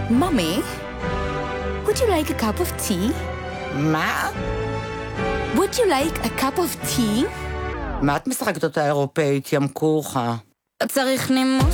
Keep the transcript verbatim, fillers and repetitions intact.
Mommy, would you like a cup of tea? מה? Would you like a cup of tea? מה את משחקת אותה אירופאית, ים כוחה? צריך נימוס